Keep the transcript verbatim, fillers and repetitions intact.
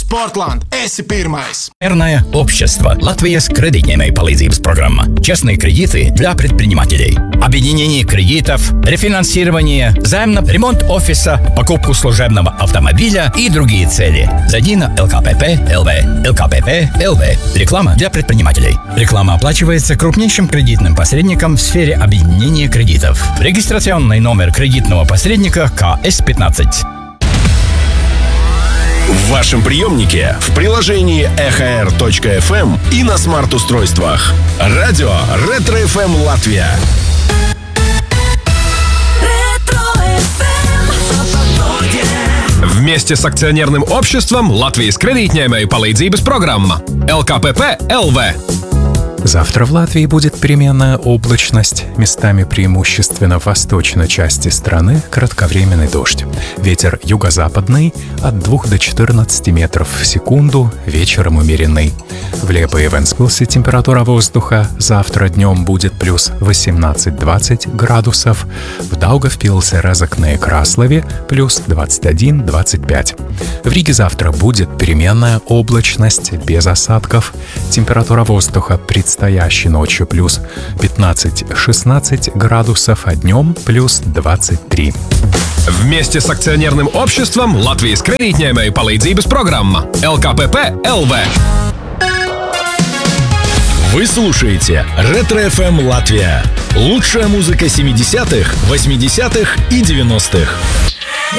Sportland, esi pirmais. Акционерное общество «Латвijas кредитной palīdzības программа». Частные кредиты для предпринимателей. Объединение кредитов, рефинансирование, займ на ремонт офиса, покупку служебного автомобиля и другие цели. Зайди на эл ка пэ пэ точка эл ви. эл ка пэ пэ точка эл ви. Реклама для предпринимателей. Реклама оплачивается крупнейшим кредитным посредником в сфере объединения кредитов. Регистрационный номер кредитного посредника ка эс пятнадцать. В вашем приемнике, в приложении эх эр точка эф эм и на смарт-устройствах. Радио Ретро эф эм Латвия. Вместе с акционерным обществом «Латвijas кредитной palīdzības программа» эл ка пэ пэ точка эл ви. Завтра в Латвии будет переменная облачность, местами преимущественно в восточной части страны кратковременный дождь. Ветер юго-западный от двух до четырнадцати метров в секунду, вечером умеренный. В Лепо и Вентспилсе температура воздуха завтра днем будет плюс восемнадцать-двадцать градусов, в Даугавпилсе, Резекне и Краслове плюс двадцать один - двадцать пять. В Риге завтра будет переменная облачность без осадков, температура воздуха предстоящей ночью плюс пятнадцать-шестнадцать градусов, а днем плюс двадцать три. Вместе с акционерным обществом «Латвijas кредитной palīdzības программа» эл ка пэ пэ точка эл ви. Вы слушаете Ретро эф эм Латвия. Лучшая музыка семидесятых, восьмидесятых и девяностых.